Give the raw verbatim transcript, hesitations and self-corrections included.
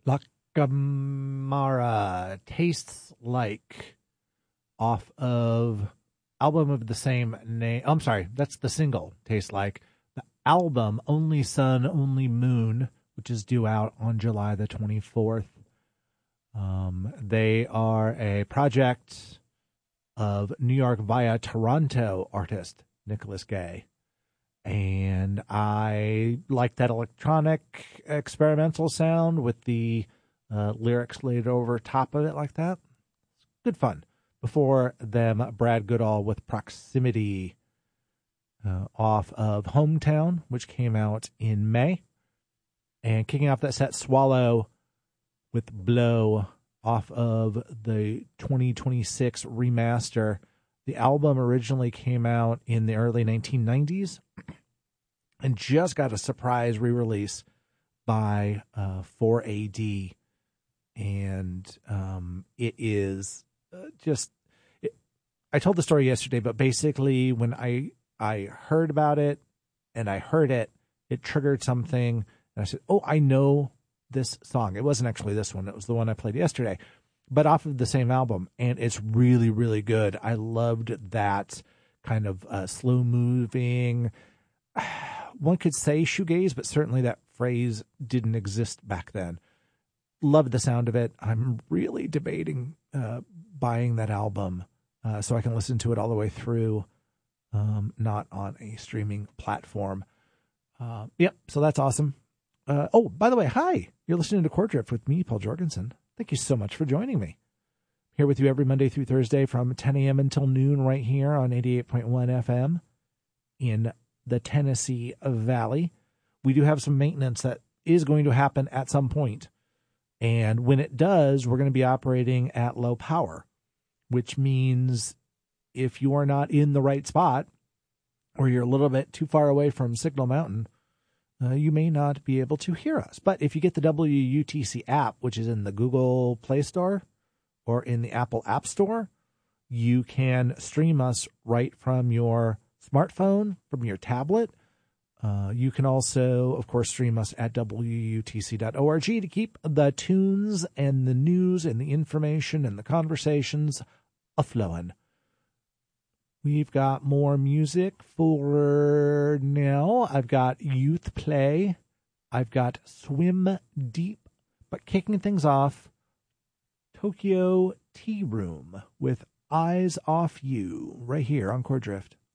Lacamara, Tastes Like, off of album of the same name. Oh, I'm sorry, that's the single, Tastes Like. The album, Only Sun, Only Moon, which is due out on July the twenty-fourth. Um, they are a project of New York via Toronto artist Nicholas Gay. And I like that electronic experimental sound with the uh, lyrics laid over top of it like that. Good fun. Before them, Brad Goodall with Proximity uh, off of Hometown, which came out in May. And kicking off that set, Swallow with Blow off of the twenty twenty-six remaster. The album originally came out in the early nineteen nineties and just got a surprise re-release by uh, four A D. And um, it is uh, just... It, I told the story yesterday, but basically when I, I heard about it and I heard it, it triggered something. And I said, oh, I know this song. It wasn't actually this one. It was the one I played yesterday, but off of the same album. And it's really, really good. I loved that kind of uh, slow moving, one could say shoegaze, but certainly that phrase didn't exist back then. Loved the sound of it. I'm really debating uh, buying that album uh, so I can listen to it all the way through, um, not on a streaming platform. Uh, yep, so that's awesome. Uh, oh, by the way, hi. You're listening to Chord Drift with me, Paul Jorgensen. Thank you so much for joining me. Here with you every Monday through Thursday from ten a.m. until noon right here on eighty-eight point one F M in the Tennessee Valley. We do have some maintenance that is going to happen at some point. And when it does, we're going to be operating at low power, which means if you are not in the right spot or you're a little bit too far away from Signal Mountain, uh, you may not be able to hear us. But if you get the W U T C app, which is in the Google Play Store or in the Apple App Store, you can stream us right from your smartphone, from your tablet. Uh, you can also, of course, stream us at W U T C dot org to keep the tunes and the news and the information and the conversations a-flowing. We've got more music for now. I've got Youth Play. I've got Swim Deep. But kicking things off, Tokyo Tea Room with Eyes Off You right here on Chord Drift.